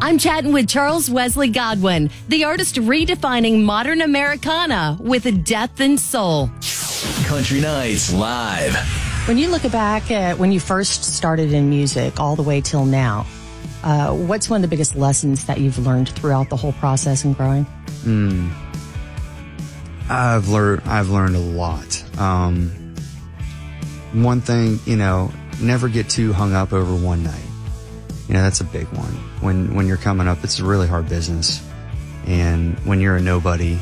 I'm chatting with Charles Wesley Godwin, the artist redefining modern Americana with a depth and soul. Country Nights Live. When you look back at when you first started in music all the way till now, what's one of the biggest lessons that you've learned throughout the whole process and growing? I've learned a lot. One thing, never get too hung up over one night. That's a big one. When you're coming up, it's a really hard business. And when you're a nobody,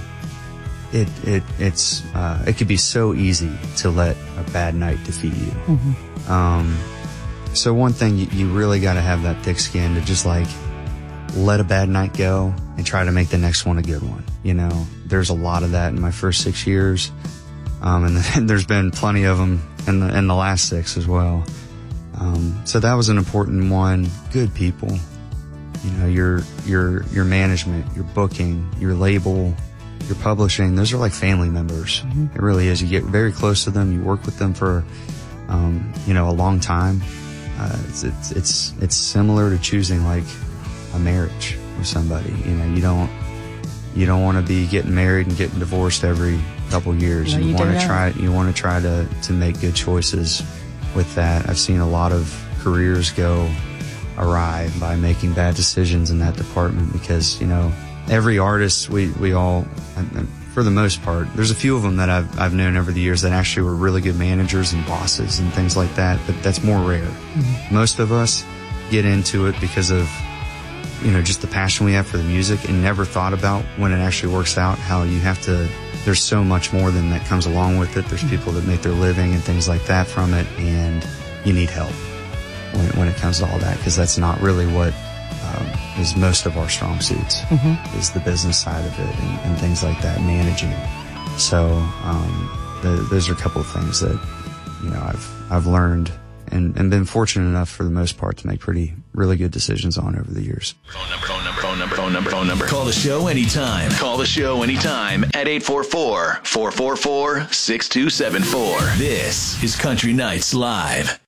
it could be so easy to let a bad night defeat you. Mm-hmm. So one thing, you really got to have that thick skin to just let a bad night go and try to make the next one a good one. There's a lot of that in my first 6 years. And then there's been plenty of them in the last 6 as well. So that was an important one. Good people, your management, your booking, your label, your publishing, those are like family members. Mm-hmm. It really is. You get very close to them. You work with them for, a long time. It's similar to choosing like a marriage with somebody. You don't want to be getting married and getting divorced every couple years. No, you want to try to make good choices with that. I've seen a lot of careers go awry by making bad decisions in that department because, every artist, we all, for the most part, there's a few of them that I've known over the years that actually were really good managers and bosses and things like that, but that's more rare. Mm-hmm. Most of us get into it because of, just the passion we have for the music and never thought about when it actually works out, how you have to, there's so much more than that comes along with it. There's people that make their living and things like that from it, and you need help when it comes to all that, because that's not really what is most of our strong suits, is the business side of it and things like that, managing. So those are a couple of things that I've learned and been fortunate enough for the most part to make really good decisions on over the years. Phone number. Call the show anytime. At 844-444-6274. This is Country Nights Live.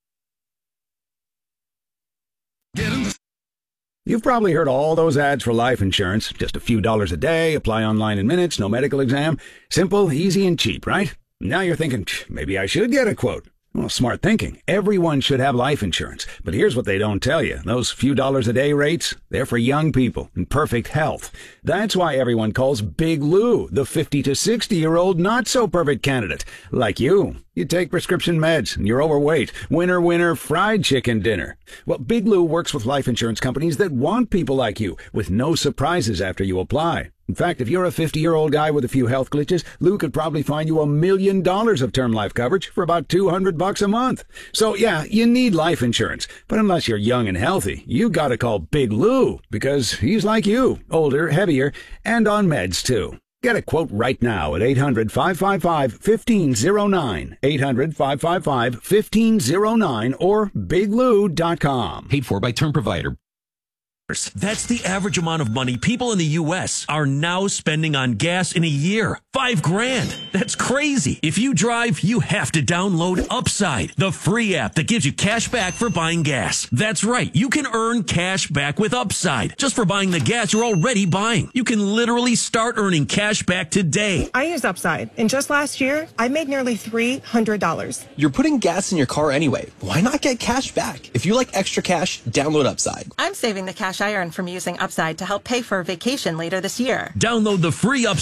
You've probably heard all those ads for life insurance. Just a few dollars a day, apply online in minutes, no medical exam. Simple, easy, and cheap, right? Now you're thinking, maybe I should get a quote. Well, smart thinking. Everyone should have life insurance. But here's what they don't tell you. Those few dollars a day rates, they're for young people in perfect health. That's why everyone calls Big Lou the 50 to 60-year-old not-so-perfect candidate. Like you. You take prescription meds and you're overweight. Winner, fried chicken dinner. Well, Big Lou works with life insurance companies that want people like you with no surprises after you apply. In fact, if you're a 50-year-old guy with a few health glitches, Lou could probably find you $1 million of term life coverage for about $200 a month. So yeah, you need life insurance. But unless you're young and healthy, you gotta call Big Lou because he's like you, older, heavier, and on meds too. Get a quote right now at 800-555-1509, 800-555-1509, or biglou.com. Paid for by term provider. That's the average amount of money people in the U.S. are now spending on gas in a year. $5,000. That's crazy. If you drive, you have to download Upside, the free app that gives you cash back for buying gas. That's right. You can earn cash back with Upside just for buying the gas you're already buying. You can literally start earning cash back today. I use Upside, and just last year, I made nearly $300. You're putting gas in your car anyway. Why not get cash back? If you like extra cash, download Upside. I'm saving the cash I earned from using Upside to help pay for a vacation later this year. Download the free Upside